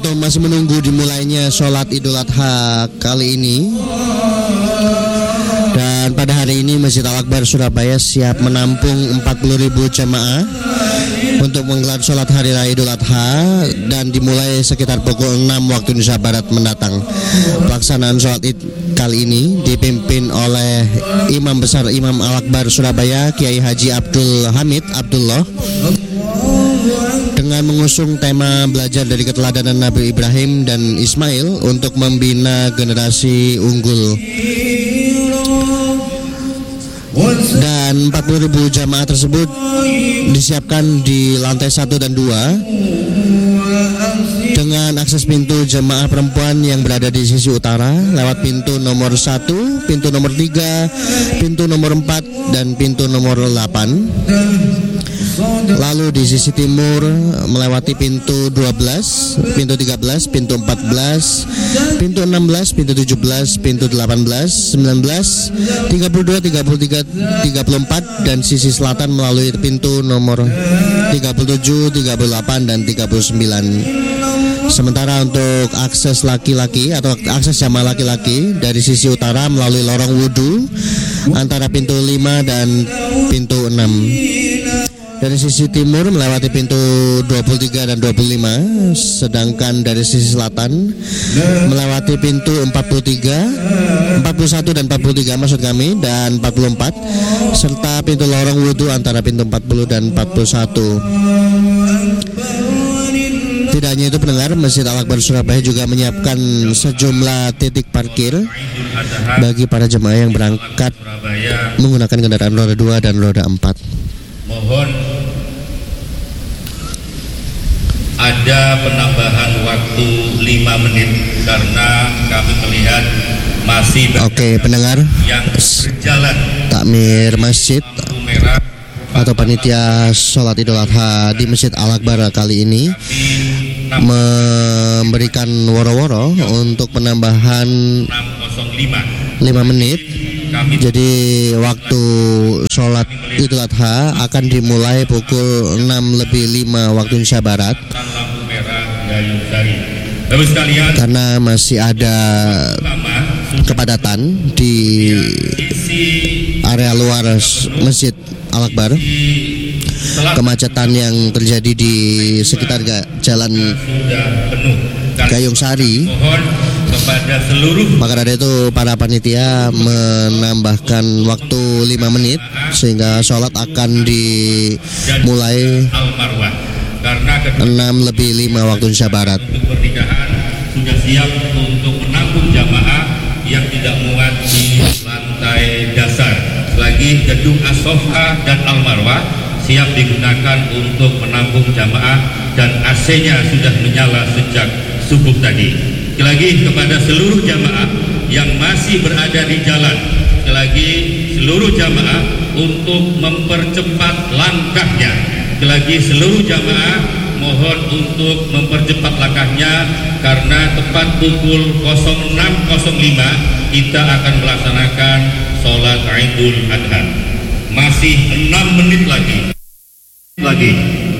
atau masih menunggu dimulainya sholat Idul Adha kali ini. Dan pada hari ini Masjid Al-Akbar Surabaya siap menampung 40.000 jamaah untuk menggelar sholat Hari Raya Idul Adha dan dimulai sekitar pukul 6 waktu Indonesia Barat mendatang. Pelaksanaan sholat Id kali ini dipimpin oleh Imam Besar Imam Al-Akbar Surabaya Kiai Haji Abdul Hamid Abdullah dengan mengusung tema belajar dari keteladanan Nabi Ibrahim dan Ismail untuk membina generasi unggul. Dan 40.000 jamaah tersebut disiapkan di lantai 1 dan 2 dengan akses pintu jemaah perempuan yang berada di sisi utara lewat pintu nomor 1, pintu nomor 3, pintu nomor 4, dan pintu nomor 8. Lalu di sisi timur melewati pintu 12, pintu 13, pintu 14, pintu 16, pintu 17, pintu 18, 19, 32, 33, 34, dan sisi selatan melalui pintu nomor 37, 38, dan 39. Sementara untuk akses laki-laki atau akses jamaah laki-laki dari sisi utara melalui lorong wudhu antara pintu 5 dan pintu 6. Dari sisi timur melewati pintu 23 dan 25, sedangkan dari sisi selatan melewati pintu 43, 41 dan 43 maksud kami, dan 44, serta pintu lorong wudhu antara pintu 40 dan 41. Tidak hanya itu pendengar, Masjid Al-Akbar Surabaya juga menyiapkan sejumlah titik parkir bagi para jemaah yang berangkat menggunakan kendaraan roda 2 dan roda 4. Mohon ada penambahan waktu 5 menit karena kami melihat masih pendengar, yang berjalan takmir masjid atau panitia sholat Idul Adha di Masjid Al-Akbar kali ini memberikan woro-woro untuk penambahan 5 menit. Jadi waktu sholat Idul Adha akan dimulai pukul 6:05 waktu Indonesia Barat. Karena masih ada kepadatan di area luar Masjid Al-Akbar, kemacetan yang terjadi di sekitar jalan Gayung Sari. Maka dari itu para panitia menambahkan waktu 5 menit sehingga sholat akan dimulai 6:05 waktu Indonesia Barat. Pernikahan sudah siap untuk menampung jamaah yang tidak muat di lantai dasar. Lagi gedung As-Sofa dan Al-Marwah siap digunakan untuk menampung jamaah dan AC-nya sudah menyala sejak subuh tadi. Lagi kepada seluruh jamaah yang masih berada di jalan, lagi seluruh jamaah untuk mempercepat langkahnya. Lagi seluruh jamaah mohon untuk mempercepat langkahnya karena tepat pukul 06.05 kita akan melaksanakan sholat Idul Adha. Masih 6 menit lagi.